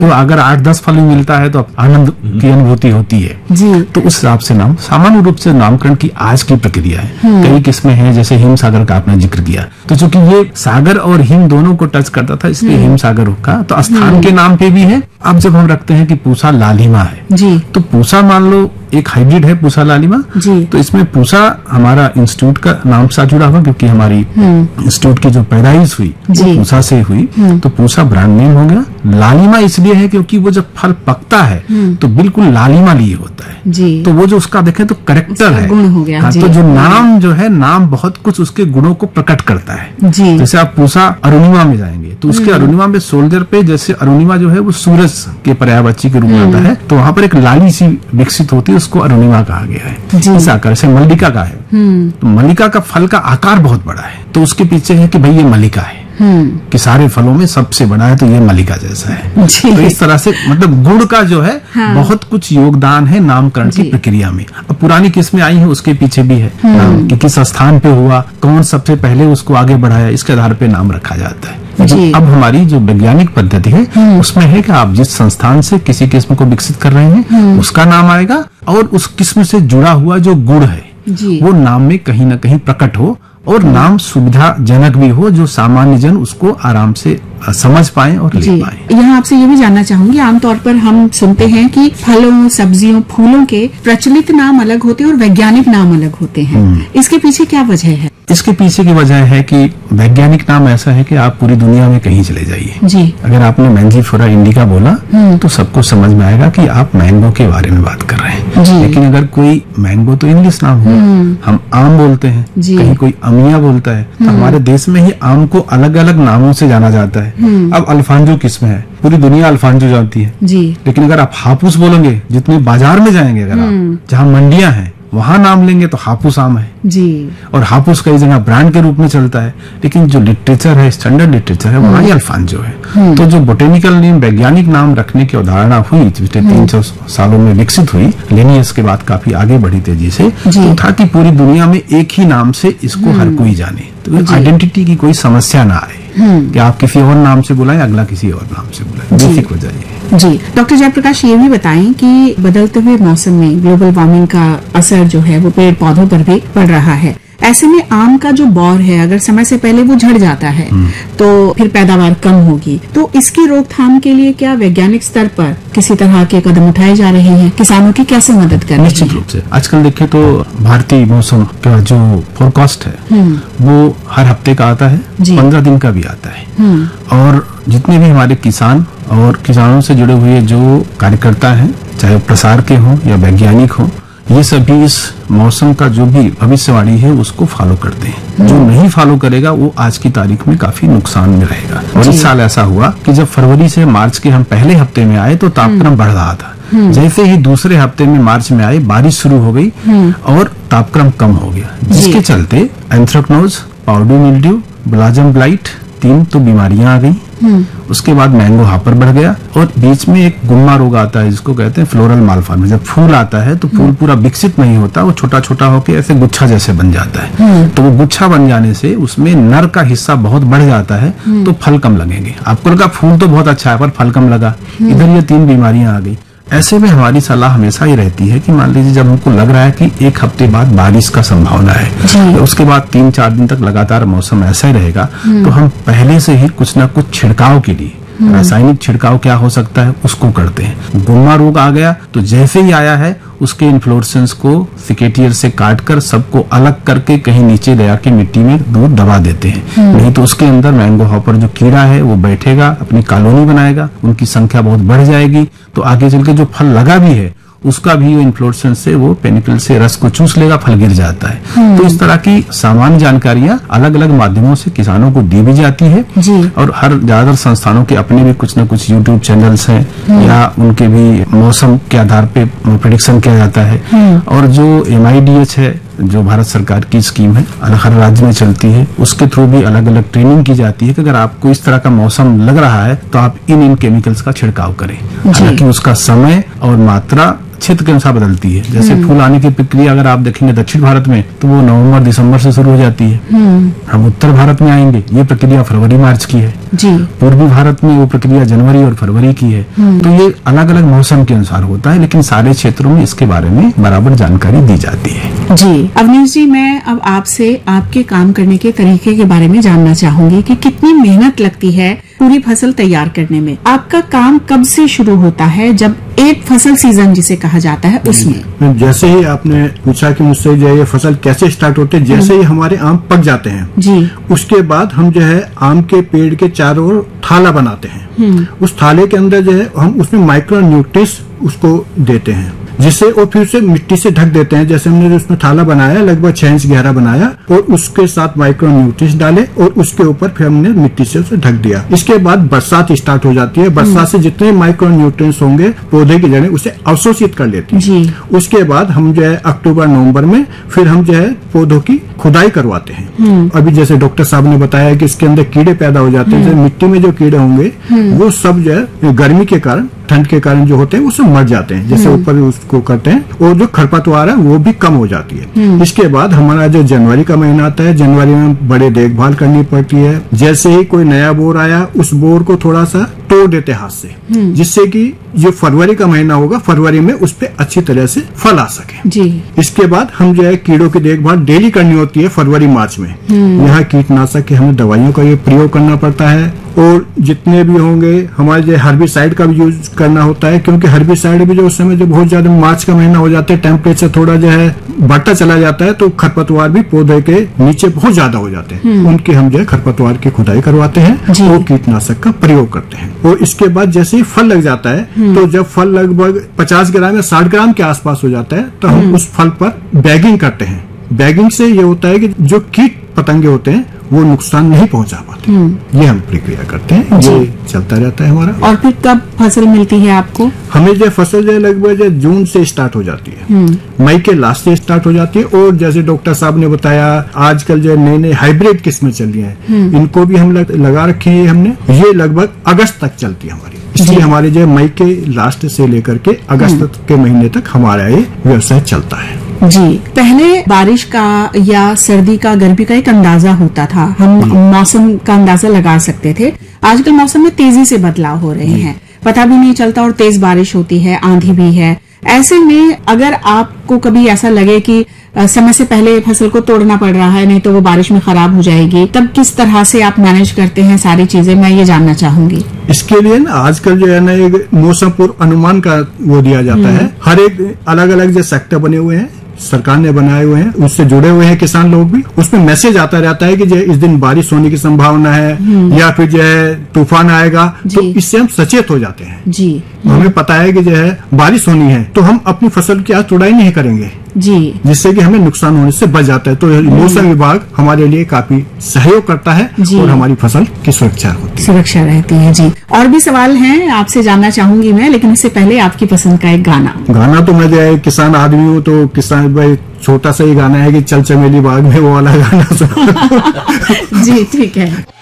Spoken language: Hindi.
तो अगर 8-10 फल भी मिलता है तो आनंद की अनुभूति होती है जी। तो उस हिसाब से नाम सामान्य रूप से नामकरण की आज की प्रक्रिया है। कई किस्में हैं, जैसे हिम सागर का आपने जिक्र किया, तो चूंकि ये सागर और हिम दोनों को टच करता था इसलिए हिम सागर का तो स्थान के नाम पे भी है। अब जब हम रखते हैं कि पूसा लालिमा है जी, तो पूसा मान लो एक हाइब्रिड है पूसा लालिमा जी। तो इसमें पूसा हमारा इंस्टीट्यूट का नाम साथ जुड़ा हुआ, क्योंकि हमारी इंस्टीट्यूट की जो पैदाइश हुई वो पूसा से हुई, तो पूसा ब्रांड नेम हो गया। लालिमा इसलिए है क्योंकि वो जब फल पकता है तो बिल्कुल लालिमा लिए होता है जी। तो वो जो उसका देखें तो करेक्टर है, गुण हो गया। हाँ, तो जो नाम जो है नाम बहुत कुछ उसके गुणों को प्रकट करता है जी। जैसे आप पूसा अरुणिमा में जाएंगे तो उसके अरुणिमा में शोल्डर पे जैसे अरुणिमा जो है वो सूरज के पर्यायवाची के रूप में आता है, तो वहां पर एक लाली सी विकसित होती है, उसको अरुणिमा कहा गया है। इस आकार से मल्लिका का है, तो मल्लिका का फल का आकार बहुत बड़ा है, तो उसके पीछे है कि भाई ये मल्लिका है कि सारे फलों में सबसे बड़ा है तो ये मल्लिका जैसा है। तो इस तरह से मतलब गुण का जो है बहुत कुछ योगदान है नामकरण की प्रक्रिया में। अब पुरानी किस्में आई है उसके पीछे भी है नाम कि किस स्थान पे हुआ, कौन सबसे पहले उसको आगे बढ़ाया, इसके आधार पे नाम रखा जाता है। लेकिन अब हमारी जो वैज्ञानिक पद्धति है उसमें है कि आप जिस संस्थान से किसी किस्म को विकसित कर रहे हैं उसका नाम आएगा और उस किस्म से जुड़ा हुआ जो गुण है वो नाम में कहीं ना कहीं प्रकट हो और नाम सुविधाजनक भी हो, जो सामान्य जन उसको आराम से समझ पाए और ले पाए। यहाँ आपसे ये भी जानना चाहूंगी, आमतौर पर हम सुनते हैं कि फलों, सब्जियों, फूलों के प्रचलित नाम अलग होते हैं और वैज्ञानिक नाम अलग होते हैं। इसके पीछे क्या वजह है? इसके पीछे की वजह है कि वैज्ञानिक नाम ऐसा है कि आप पूरी दुनिया में कहीं चले जाइए जी। अगर आपने मैंजीफोरा इंडिका बोला तो सबको समझ में आएगा कि आप मैंगो के बारे में बात कर रहे हैं। लेकिन अगर कोई मैंगो तो इंग्लिश नाम हुआ, हम आम बोलते हैं, कहीं कोई अमिया बोलता है, तो हमारे देश में ही आम को अलग अलग नामों से जाना जाता है। अब अल्फांजो किस्म है, पूरी दुनिया अल्फांजो जानती है जी। लेकिन अगर आप हापुस बोलेंगे, जितने बाजार में जाएंगे अगर आप जहाँ मंडियां हैं वहां नाम लेंगे तो हापुस आम है जी। और हापुस कई जगह ब्रांड के रूप में चलता है, लेकिन जो लिटरेचर है, स्टैंडर्ड लिटरेचर है, वहाँ ही अल्फांजो है। तो जो बोटेनिकल नेम, वैज्ञानिक नाम रखने की अवधारणा हुई पिछले 300 सालों में विकसित हुई, लिनियस के बाद काफी आगे बढ़ी तेजी से, तो था कि पूरी दुनिया में एक ही नाम से इसको हर कोई जाने, तो आइडेंटिटी की कोई समस्या ना आए कि आप किसी और नाम से बुलाएं, अगला किसी और नाम से बुलाएं। बेसिक वजह ये जी। डॉक्टर जयप्रकाश ये भी बताएं कि बदलते हुए मौसम में ग्लोबल वार्मिंग का असर जो है वो पेड़ पौधों पर भी पड़ रहा है। ऐसे में आम का जो बौर है अगर समय से पहले वो झड़ जाता है तो फिर पैदावार कम होगी, तो इसकी रोकथाम के लिए क्या वैज्ञानिक स्तर पर किसी तरह के कदम उठाए जा रहे हैं? किसानों की कैसे मदद कर रहे हैं? निश्चित रूप से आजकल देखें तो भारतीय मौसम का जो फोरकास्ट है वो हर हफ्ते का आता है, 15 दिन का भी आता है। और जितने भी हमारे किसान और किसानों से जुड़े हुए जो कार्यकर्ता हैं, चाहे प्रसार के हों या वैज्ञानिक हों, ये सभी इस मौसम का जो भी भविष्यवाणी है उसको फॉलो करते हैं। जो नहीं फॉलो करेगा वो आज की तारीख में काफी नुकसान में रहेगा। और इस साल ऐसा हुआ कि जब फरवरी से मार्च के हम पहले हफ्ते में आए तो तापक्रम बढ़ रहा था, जैसे ही दूसरे हफ्ते में मार्च में आए बारिश शुरू हो गई और तापक्रम कम हो गया, जिसके चलते anthracnose, powder mildew, Blossom blight 3 तो बीमारियां आ गई। उसके बाद मैंगो हापर बढ़ गया और बीच में एक गुम्मा रोग आता है जिसको कहते हैं फ्लोरल मालफॉर्मेशन। जब फूल आता है तो फूल पूरा विकसित नहीं होता, वो छोटा छोटा होकर ऐसे गुच्छा जैसे बन जाता है। तो वो गुच्छा बन जाने से उसमें नर का हिस्सा बहुत बढ़ जाता है तो फल कम लगेंगे। आपको लगा फूल तो बहुत अच्छा है पर फल कम लगा, इधर ये 3 बीमारियां आ गई। ऐसे में हमारी सलाह हमेशा ही रहती है कि मान लीजिए जब हमको लग रहा है कि 1 हफ्ते बाद बारिश का संभावना है, तो उसके बाद 3-4 दिन तक लगातार मौसम ऐसा ही रहेगा, तो हम पहले से ही कुछ ना कुछ छिड़काव के लिए रासायनिक छिड़काव क्या हो सकता है उसको करते हैं। गुम्मा रोग आ गया तो जैसे ही आया है उसके इन्फ्लोरेसेंस को सिकेटियर से काटकर सबको अलग करके कहीं नीचे ले आके मिट्टी में दूर दबा देते हैं। नहीं तो उसके अंदर मैंगो हॉपर जो कीड़ा है वो बैठेगा, अपनी कॉलोनी बनाएगा, उनकी संख्या बहुत बढ़ जाएगी, तो आगे चल के जो फल लगा भी है उसका भी वो इन्फ्लोरेसेंस से वो पेनिकल से रस को चूस लेगा, फल गिर जाता है। तो इस तरह की सामान्य जानकारियां अलग अलग माध्यमों से किसानों को दी भी जाती है और हर ज्यादातर संस्थानों के अपने भी कुछ न कुछ यूट्यूब चैनल्स हैं या उनके भी मौसम के आधार पे प्रेडिक्शन किया जाता है। और जो MIDH है जो भारत सरकार की स्कीम है, हर राज्य में चलती है, उसके थ्रू भी अलग अलग ट्रेनिंग की जाती है कि अगर आपको इस तरह का मौसम लग रहा है तो आप इन केमिकल्स का छिड़काव करें। हालांकि उसका समय और मात्रा क्षेत्र के अनुसार बदलती है। जैसे फूल आने की प्रक्रिया अगर आप देखेंगे दक्षिण भारत में तो वो नवंबर दिसंबर से शुरू हो जाती है। हम उत्तर भारत में आएंगे, ये प्रक्रिया फरवरी मार्च की है जी। पूर्वी भारत में वो प्रक्रिया जनवरी और फरवरी की है। तो ये अलग अलग मौसम के अनुसार होता है, लेकिन सारे क्षेत्रों में इसके बारे में बराबर जानकारी दी जाती है। जी अवनीश जी, मैं अब आपसे आपके काम करने के तरीके के बारे में जानना चाहूंगी कि कितनी मेहनत लगती है पूरी फसल तैयार करने में। आपका काम कब से शुरू होता है, जब एक फसल सीजन जिसे कहा जाता है उसमें? जैसे ही आपने पूछा कि मुझसे जो है ये फसल कैसे स्टार्ट होते हैं, जैसे ही हमारे आम पक जाते हैं जी, उसके बाद हम जो है आम के पेड़ के चारों ओर थाला बनाते हैं। उस थाले के अंदर जो है हम उसमें माइक्रो न्यूट्रिएंट्स उसको देते हैं, जिससे और फिर उसे मिट्टी से ढक देते हैं। जैसे हमने उसमें थाला बनाया लगभग 6 इंच गहरा बनाया और उसके साथ माइक्रो न्यूट्रिएंट्स डाले और उसके ऊपर फिर हमने मिट्टी से उसे ढक दिया। इसके बाद बरसात स्टार्ट हो जाती है। बरसात से जितने माइक्रो न्यूट्रिएंट्स होंगे पौधे की जड़ें उसे अवशोषित कर लेती हैं। उसके बाद हम जो है अक्टूबर नवंबर में फिर हम जो है पौधों की खुदाई करवाते हैं। अभी जैसे डॉक्टर साहब ने बताया कि इसके अंदर कीड़े पैदा हो जाते हैं। जैसे मिट्टी में जो कीड़े होंगे वो सब जो है गर्मी के कारण, ठंड के कारण जो होते हैं वो सब मर जाते हैं। जैसे ऊपर उसको करते हैं और जो खरपतवार है वो भी कम हो जाती है। इसके बाद हमारा जो जनवरी का महीना आता है, जनवरी में बड़े देखभाल करनी पड़ती है। जैसे ही कोई नया बोर आया उस बोर को थोड़ा सा तोड़ देते हाथ से, जिससे कि जो फरवरी का महीना होगा फरवरी में उस पे अच्छी तरह से फल आ सके जी। इसके बाद हम जो है कीड़ों की देखभाल डेली करनी होती है फरवरी मार्च में। यहाँ कीटनाशक की हमें दवाइयों का ये प्रयोग करना पड़ता है और जितने भी होंगे हमारे जो हर्बिसाइड का भी यूज करना होता है, क्योंकि हर्बिसाइड भी जो उस समय जो बहुत ज्यादा मार्च का महीना हो जाता है, टेम्परेचर थोड़ा जो है बढ़ता चला जाता है तो खरपतवार भी पौधे के नीचे बहुत ज्यादा हो जाते हैं। उनकी हम जो है खरपतवार की खुदाई करवाते हैं और कीटनाशक का प्रयोग करते हैं। और इसके बाद जैसे ही फल लग जाता है तो जब फल लगभग 50 ग्राम या 60 ग्राम के आसपास हो जाता है तो हम उस फल पर बैगिंग करते हैं। बैगिंग से ये होता है कि जो कीट पतंगे होते हैं वो नुकसान नहीं पहुंचा पाते। ये हम प्रक्रिया करते हैं, ये चलता रहता है हमारा। और फिर कब फसल मिलती है आपको? हमें जो फसल जो लगभग जून से स्टार्ट हो जाती है, मई के लास्ट से स्टार्ट हो जाती है। और जैसे डॉक्टर साहब ने बताया आजकल जो नए नए हाइब्रिड किस्में चल रही हैं, इनको भी हम लगा रखे हैं हमने। ये लगभग अगस्त तक चलती है हमारी, इसलिए हमारे जो मई के लास्ट से लेकर के अगस्त के महीने तक हमारा ये व्यवसाय चलता है जी। पहले बारिश का या सर्दी का, गर्मी का एक अंदाजा होता था, हम मौसम का अंदाजा लगा सकते थे। आजकल मौसम में तेजी से बदलाव हो रहे हैं, पता भी नहीं चलता और तेज बारिश होती है, आंधी भी है। ऐसे में अगर आपको कभी ऐसा लगे कि समय से पहले फसल को तोड़ना पड़ रहा है, नहीं तो वो बारिश में खराब हो जाएगी, तब किस तरह से आप मैनेज करते हैं सारी चीजें, मैं ये जानना चाहूंगी। इसके लिए ना आजकल जो है ना एक मौसम पूर्व अनुमान का वो दिया जाता है। हर एक अलग अलग जो सेक्टर बने हुए हैं सरकार ने बनाए हुए हैं, उससे जुड़े हुए हैं किसान लोग भी। उसमें मैसेज आता रहता है कि जो इस दिन बारिश होने की संभावना है या फिर जो है तूफान आएगा, तो इससे हम सचेत हो जाते हैं जी। हमें पता है कि जो है बारिश होनी है तो हम अपनी फसल की आज तुड़ाई नहीं करेंगे जी, जिससे कि हमें नुकसान होने से बच जाता है। तो मौसम विभाग हमारे लिए काफी सहयोग करता है और हमारी फसल की सुरक्षा रहती है जी। और भी सवाल हैं आपसे जानना चाहूंगी मैं, लेकिन इससे पहले आपकी पसंद का एक गाना तो मैं जो है किसान आदमी हूँ, तो किसान भाई छोटा सा ही गाना है कि चल चमेली बाग में, वो वाला गाना जी ठीक है।